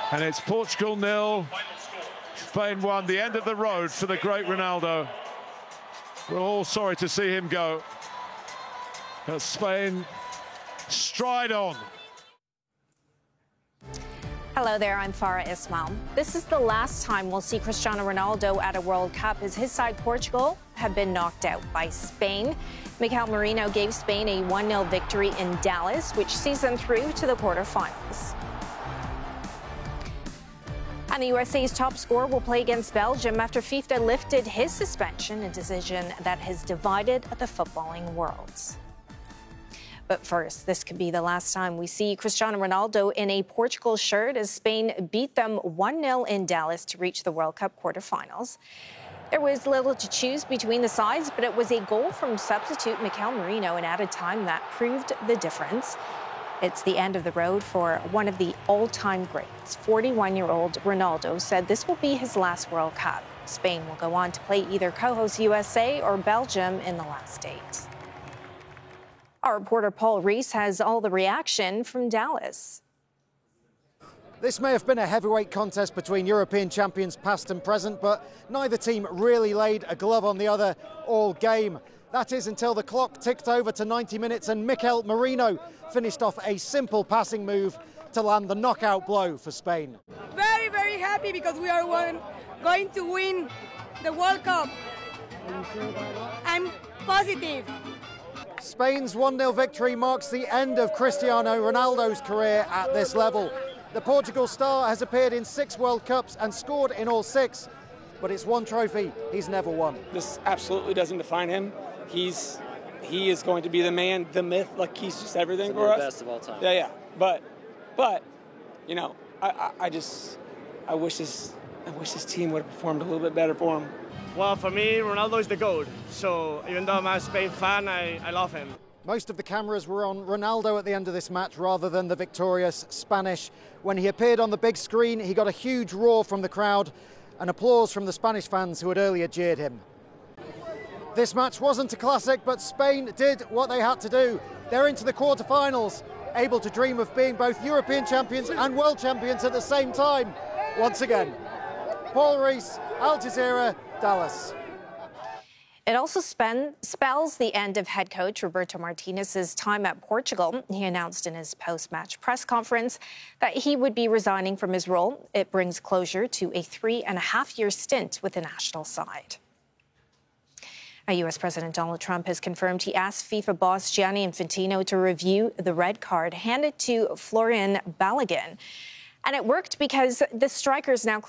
And it's Portugal 0, Spain 1. The end of the road for the great Ronaldo. We're all sorry to see him go. But Spain stride on. Hello there, I'm Farah Ismail. This is the last time we'll see Cristiano Ronaldo at a World Cup as his side Portugal have been knocked out by Spain. Mikel Merino gave Spain a 1-0 victory in Dallas, which sees them through to the quarterfinals. And the USA's top scorer will play against Belgium after FIFA lifted his suspension, a decision that has divided the footballing world. But first, this could be the last time we see Cristiano Ronaldo in a Portugal shirt as Spain beat them 1-0 in Dallas to reach the World Cup quarterfinals. There was little to choose between the sides, but it was a goal from substitute Mikel Merino in added time that proved the difference. It's the end of the road for one of the all-time greats. 41-year-old Ronaldo said this will be his last World Cup. Spain will go on to play either co-host USA or Belgium in the last eight. Our reporter Paul Rees has all the reaction from Dallas. This may have been a heavyweight contest between European champions past and present, but neither team really laid a glove on the other all game. That is until the clock ticked over to 90 minutes and Mikel Merino finished off a simple passing move to land the knockout blow for Spain. Very, very happy because we are going to win the World Cup. I'm positive. Spain's 1-0 victory marks the end of Cristiano Ronaldo's career at this level. The Portugal star has appeared in 6 World Cups and scored in all 6, but it's one trophy he's never won. This absolutely doesn't define him. He is going to be the man, the myth, like he's just everything for us. The best of all time. Yeah. But you know, I wish this team would have performed a little bit better for him. Well, for me, Ronaldo is the GOAT. So even though I'm a Spain fan, I love him. Most of the cameras were on Ronaldo at the end of this match rather than the victorious Spanish. When he appeared on the big screen, he got a huge roar from the crowd and applause from the Spanish fans who had earlier jeered him. This match wasn't a classic, but Spain did what they had to do. They're into the quarterfinals, able to dream of being both European champions and world champions at the same time. Once again, Paul Rees, Al Jazeera, Dallas. It also spells the end of head coach Roberto Martinez's time at Portugal. He announced in his post-match press conference that he would be resigning from his role. It brings closure to a 3.5-year stint with the national side. U.S. President Donald Trump has confirmed he asked FIFA boss Gianni Infantino to review the red card handed to Florian Balogun. And it worked because the striker is now